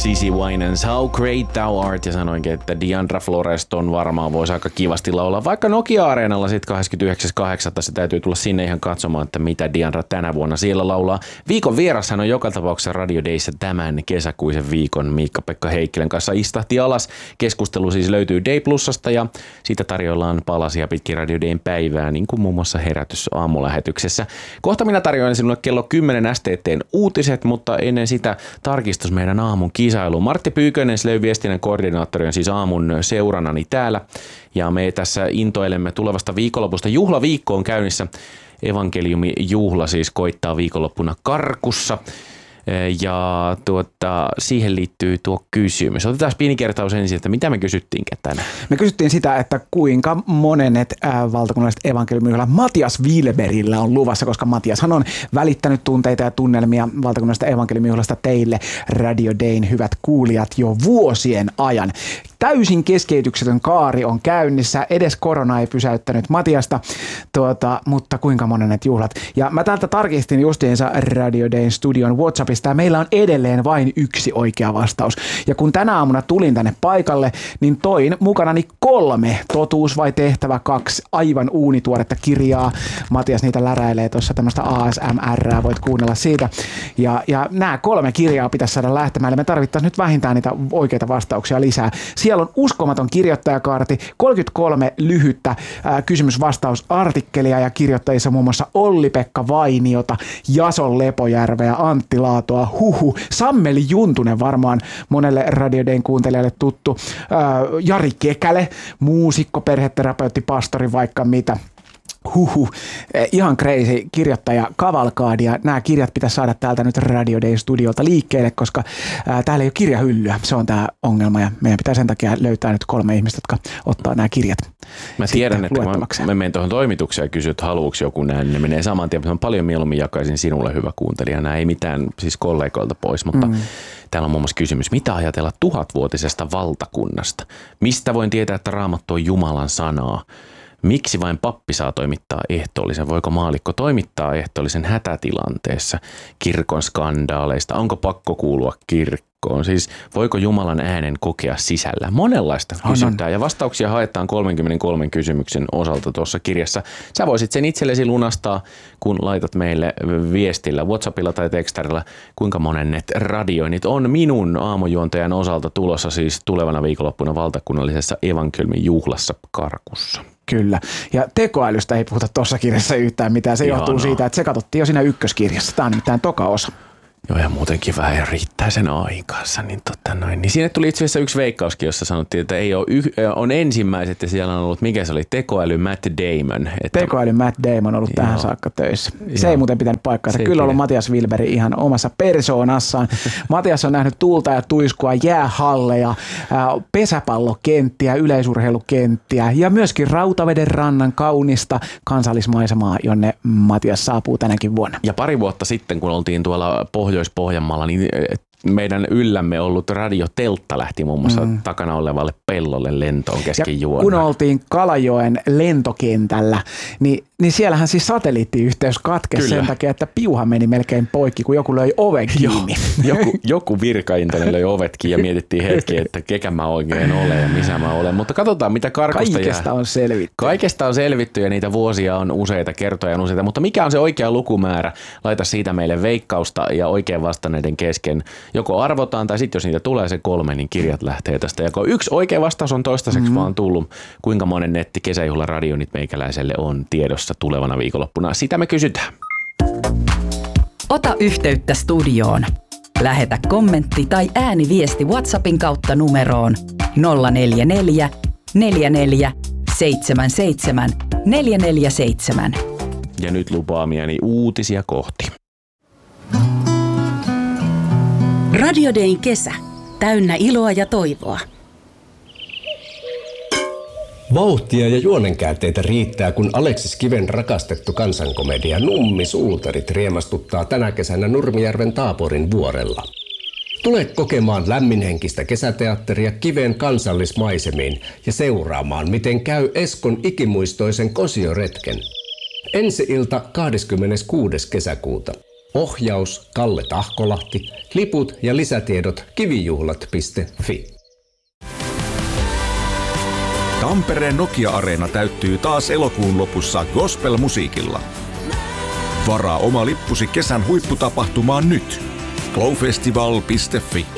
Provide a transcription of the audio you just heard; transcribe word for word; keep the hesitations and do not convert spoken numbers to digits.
Sissy Winans, How Great Thou Art, ja sanoinkin, että Diandra Floreston varmaan voisi aika kivasti laulaa, vaikka Nokia-areenalla sitten kahdeskymmenesyhdeksäs kahdeksatta se täytyy tulla sinne ihan katsomaan, että mitä Diandra tänä vuonna siellä laulaa. Viikon vierashan on joka tapauksessa Radio Dayssä tämän kesäkuisen viikon Miikka-Pekka Heikkilän kanssa istahti alas. Keskustelu siis löytyy Day Plusasta ja siitä tarjoillaan palasia pitkin Radio Dayn päivää, niin kuin muun muassa herätys aamulähetyksessä. Kohta minä tarjoan sinulle kello kymmenen S T T:n uutiset, mutta ennen sitä tarkistus meidän aamun kisailuun. Martti Pyykönen, Slöy viestinnän koordinaattori, on siis aamun seuranani täällä. Ja me tässä intoilemme tulevasta viikonlopusta. Juhlaviikko on käynnissä. Evankeliumi-juhla siis koittaa viikonloppuna Karkussa. Ja tuota, siihen liittyy tuo kysymys. Otetaan pieni kertaus ensin, että mitä me kysyttiinkään tänään? Me kysyttiin sitä, että kuinka monenet äh, valtakunnalliset evankeliumijuhlat Matias Wilberillä on luvassa, koska Matiashan on välittänyt tunteita ja tunnelmia valtakunnallisesta evankeliumijuhlasta teille Radio Dayn hyvät kuulijat jo vuosien ajan. Täysin keskeytyksetön kaari on käynnissä, edes korona ei pysäyttänyt Matiasta, tuota, mutta kuinka monenet juhlat. Ja mä täältä tarkistin justiinsa Radio Dayn studion WhatsAppista, ja meillä on edelleen vain yksi oikea vastaus. Ja kun tänä aamuna tulin tänne paikalle, niin toin mukanani kolme totuus vai tehtävä kaksi aivan uunituoretta kirjaa. Matias niitä läräilee tuossa tämmöistä A S M R, voit kuunnella siitä. Ja, ja nämä kolme kirjaa pitäisi saada lähtemään, eli me tarvittaisiin nyt vähintään niitä oikeita vastauksia lisää. Siellä on uskomaton kirjoittajakaarti, kolmekymmentäkolme lyhyttä ää, kysymys-vastausartikkelia ja kirjoittajissa muun muassa Olli-Pekka Vainiota, Jason Lepojärveä, Antti Laatoa, huhu, Sammeli Juntunen varmaan monelle Radio Dayn kuuntelijalle tuttu, ää, Jari Kekäle, muusikko, perheterapeutti, pastori, vaikka mitä. Huhu, ihan crazy kirjoittaja kavalkaadia. Nämä kirjat pitäisi saada täältä nyt Radio Dayn studiolta liikkeelle, koska ää, täällä ei ole kirjahyllyä. Se on tämä ongelma ja meidän pitää sen takia löytää nyt kolme ihmistä, jotka ottaa nämä kirjat. Mä tiedän, että kun mä, mä menen tuohon toimitukseen ja kysyn, että haluuks joku näin, niin ne menee saman tien. Mä paljon mieluummin jakaisin sinulle, hyvä kuuntelija. Nämä ei mitään siis kollegoilta pois, mutta mm. täällä on muun muassa kysymys, mitä ajatella tuhatvuotisesta valtakunnasta? Mistä voin tietää, että Raamattu on Jumalan sanaa? Miksi vain pappi saa toimittaa ehtoollisen? Voiko maallikko toimittaa ehtoollisen hätätilanteessa? Kirkon skandaaleista? Onko pakko kuulua kirkkoon? Siis voiko Jumalan äänen kokea sisällä? Monenlaista kysyntää ja vastauksia haetaan kolmekymmentäkolme kysymyksen osalta tuossa kirjassa. Sä voisit sen itsellesi lunastaa, kun laitat meille viestillä, WhatsAppilla tai tekstarilla, kuinka monet radioinnit on minun aamujuontajan osalta tulossa siis tulevana viikonloppuna valtakunnallisessa evankeliumijuhlassa Karkussa. Kyllä. Ja tekoälystä ei puhuta tuossa kirjassa yhtään mitään. Se Ihanaa. Johtuu siitä, että se katsottiin jo siinä ykköskirjassa. Tämä on nimittäin toka osa. Joo, ja muutenkin vähän riittää sen aikansa. Niin, totta noin. Niin siinä tuli itse asiassa yksi veikkauskin, jossa sanottiin, että ei ole yh, on ensimmäiset ja siellä on ollut, mikä se oli, tekoäly Matt Damon. Että tekoäly Matt Damon on ollut joo. tähän saakka töissä. Se joo. ei muuten pitänyt paikkaansa. Kyllä on ollut Matias Wilberi ihan omassa persoonassaan. Matias on nähnyt tuulta ja tuiskua, jäähalleja, pesäpallokenttiä, yleisurheilukenttiä ja myöskin Rautaveden rannan kaunista kansallismaisemaa, jonne Matias saapuu tänäkin vuonna. Ja pari vuotta sitten, kun oltiin tuolla Pohjois-Pohjanmaalla, niin meidän yllämme ollut radioteltta lähti muun muassa mm. takana olevalle pellolle lentoon kesken juona. Kun oltiin Kalajoen lentokentällä, niin, niin siellähän siis satelliittiyhteys katkesi sen takia, että piuha meni melkein poikki, kun joku löi oven kiinni. joku, joku virkaintoinen löi ovetkin ja mietittiin hetki, että kekä mä oikein olen ja missä mä olen. Mutta katsotaan, mitä Karkusta Kaikesta jää. on selvitty. Kaikesta on selvitty ja niitä vuosia on useita, kertoja on useita. Mutta mikä on se oikea lukumäärä? Laita siitä meille veikkausta ja oikein vastanneiden kesken. Joko arvotaan tai sitten jos niitä tulee se kolme, niin kirjat lähtee tästä. Ja yksi oikea vastaus on toistaiseksi mm-hmm. vaan tullut. Kuinka monen netti kesäjuhlan radionit meikäläiselle on tiedossa tulevana viikonloppuna? Sitä me kysytään. Ota yhteyttä studioon. Lähetä kommentti tai ääniviesti WhatsAppin kautta numeroon nolla neljä neljä, neljä neljä, seitsemän seitsemän, neljä neljä seitsemän. Ja nyt lupaamiani uutisia kohti. Radio Dayn kesä. Täynnä iloa ja toivoa. Vauhtia ja juonenkäänteitä riittää, kun Aleksis Kiven rakastettu kansankomedia Nummi Suutarit riemastuttaa tänä kesänä Nurmijärven Taaporin vuorella. Tule kokemaan lämminhenkistä kesäteatteria Kiven kansallismaisemiin ja seuraamaan, miten käy Eskon ikimuistoisen kosioretken. Ensi ilta kahdeskymmeneskuudes kesäkuuta. Ohjaus Kalle Tahkolahti, liput ja lisätiedot kivijuhlat piste fi. Tampereen Nokia-areena täyttyy taas elokuun lopussa gospel-musiikilla. Varaa oma lippusi kesän huipputapahtumaan nyt. glowfestival piste fi.